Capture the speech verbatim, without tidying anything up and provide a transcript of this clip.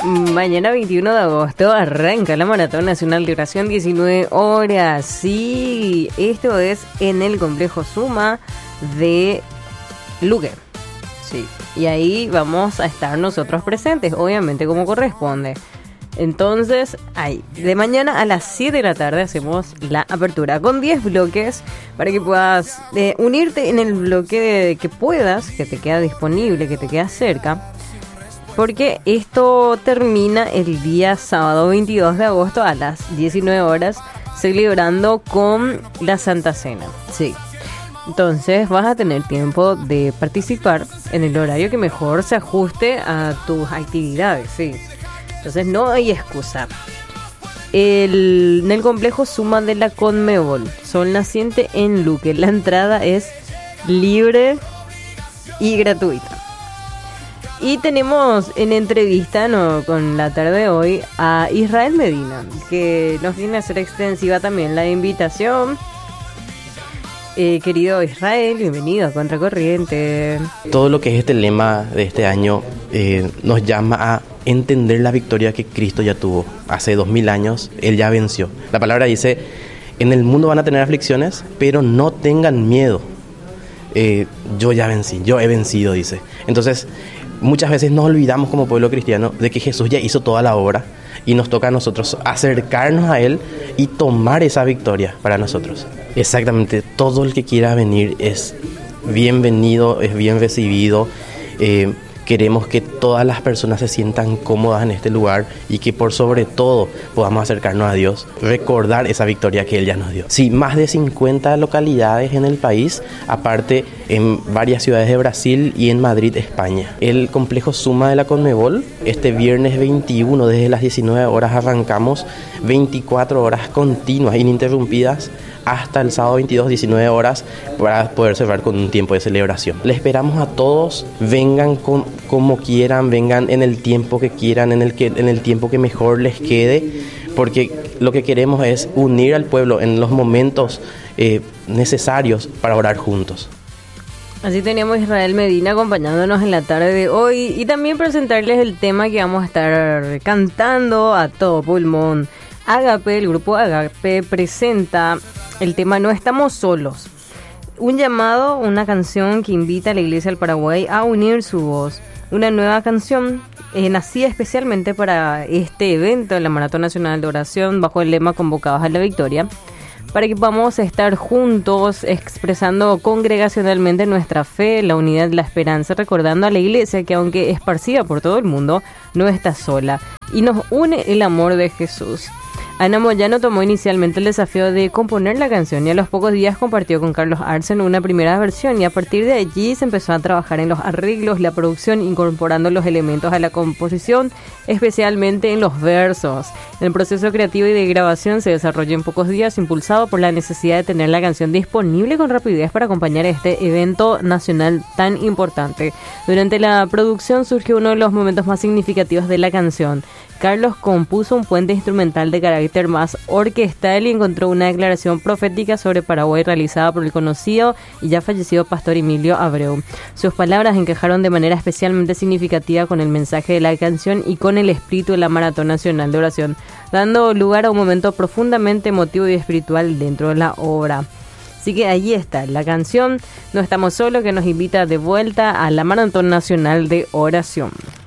Mañana veintiuno de agosto arranca la Maratón Nacional de Oración, diecinueve horas. Sí, esto es en el Complejo Suma de Luque. Sí, y ahí vamos a estar nosotros presentes, obviamente como corresponde. Entonces, ahí, de mañana a las siete de la tarde hacemos la apertura con diez bloques para que puedas eh, unirte en el bloque de, que puedas, que te queda disponible, que te queda cerca. Porque esto termina el día sábado veintidós de agosto a las diecinueve horas, celebrando con la Santa Cena. Sí. Entonces vas a tener tiempo de participar en el horario que mejor se ajuste a tus actividades. Sí. Entonces no hay excusa. El, en el complejo Suma de la Conmebol, Sol Naciente en Luque, la entrada es libre y gratuita. Y tenemos en entrevista, no, con la tarde de hoy, a Israel Medina, que nos viene a hacer extensiva también la invitación. Eh, querido Israel, bienvenido a Contracorriente. Todo lo que es este lema de este año eh, nos llama a entender la victoria que Cristo ya tuvo. Hace dos mil años, Él ya venció. La palabra dice, en el mundo van a tener aflicciones, pero no tengan miedo. Eh, yo ya vencí, yo he vencido, dice. Entonces, muchas veces nos olvidamos como pueblo cristiano de que Jesús ya hizo toda la obra y nos toca a nosotros acercarnos a Él y tomar esa victoria para nosotros. Exactamente, todo el que quiera venir es bienvenido, es bien recibido. Eh, queremos que todas las personas se sientan cómodas en este lugar y que por sobre todo podamos acercarnos a Dios, recordar esa victoria que Él ya nos dio. Sí, más de cincuenta localidades en el país, aparte en varias ciudades de Brasil y en Madrid, España. El complejo Suma de la Conmebol, este viernes veintiuno desde las diecinueve horas arrancamos, veinticuatro horas continuas, ininterrumpidas, hasta el sábado veintidós, diecinueve horas, para poder cerrar con un tiempo de celebración. Les esperamos a todos, vengan con, como quieran, vengan en el tiempo que quieran, en el, que, en el tiempo que mejor les quede, porque lo que queremos es unir al pueblo en los momentos eh, necesarios para orar juntos. Así teníamos a Israel Medina acompañándonos en la tarde de hoy y también presentarles el tema que vamos a estar cantando a todo pulmón. Agape, el grupo Agape presenta el tema No Estamos Solos. Un llamado, una canción que invita a la Iglesia del Paraguay a unir su voz. Una nueva canción eh, nacida especialmente para este evento, la Maratón Nacional de Oración, bajo el lema Convocados a la Victoria, para que podamos estar juntos expresando congregacionalmente nuestra fe, la unidad, la esperanza, recordando a la Iglesia que aunque esparcida por todo el mundo, no está sola y nos une el amor de Jesús. Ana Moyano tomó inicialmente el desafío de componer la canción y a los pocos días compartió con Carlos Arsen una primera versión y a partir de allí se empezó a trabajar en los arreglos, la producción, incorporando los elementos a la composición, especialmente en los versos. El proceso creativo y de grabación se desarrolló en pocos días, impulsado por la necesidad de tener la canción disponible con rapidez para acompañar este evento nacional tan importante. Durante la producción surgió uno de los momentos más significativos de la canción. Carlos compuso un puente instrumental de carácter más orquestal y encontró una declaración profética sobre Paraguay realizada por el conocido y ya fallecido pastor Emilio Abreu. Sus palabras encajaron de manera especialmente significativa con el mensaje de la canción y con el espíritu de la Maratón Nacional de Oración, dando lugar a un momento profundamente emotivo y espiritual dentro de la obra. Así que ahí está la canción No Estamos Solos, que nos invita de vuelta a la Maratón Nacional de Oración.